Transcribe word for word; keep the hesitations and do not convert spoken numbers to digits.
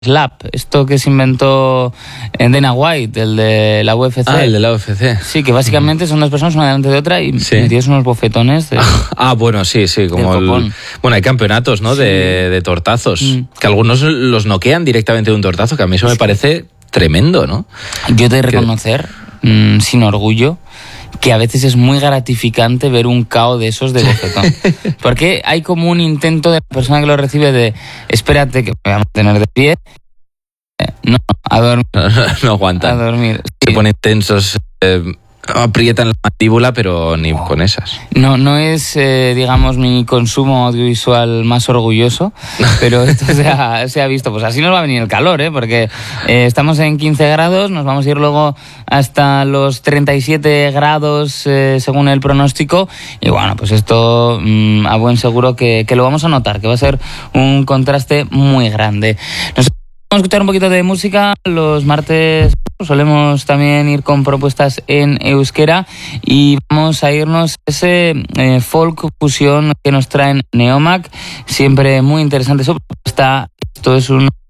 Slap, esto que se inventó en Dana White, el de la U F C. Ah, el de la U F C. Sí, que básicamente son dos personas una delante de otra y sí. metías unos bofetones. De, ah, bueno, sí, sí, como el, bueno, hay campeonatos, ¿no? Sí. De, de tortazos, mm. que algunos los noquean directamente de un tortazo, que a mí eso me parece tremendo, ¿no? Yo te he de reconocer, mmm, sin orgullo, que a veces es muy gratificante ver un K O de esos de bofetón. Porque hay como un intento de la persona que lo recibe de espérate que me voy a mantener de pie. No, a dormir. No, no, no aguantan. A dormir. Se sí. ponen tensos, eh, aprietan la mandíbula, pero ni oh. con esas. No, no es, eh, digamos, mi consumo audiovisual más orgulloso, pero esto se ha, se ha visto. Pues así nos va a venir el calor, ¿eh? Porque eh, estamos en quince grados, nos vamos a ir luego hasta los treinta y siete grados eh, según el pronóstico. Y bueno, pues esto mmm, a buen seguro que, que lo vamos a notar, que va a ser un contraste muy grande. Nos Vamos a escuchar un poquito de música. Los martes solemos también ir con propuestas en euskera y vamos a irnos a ese eh, folk fusión que nos traen Neomac. Siempre muy interesante su propuesta. Esto es un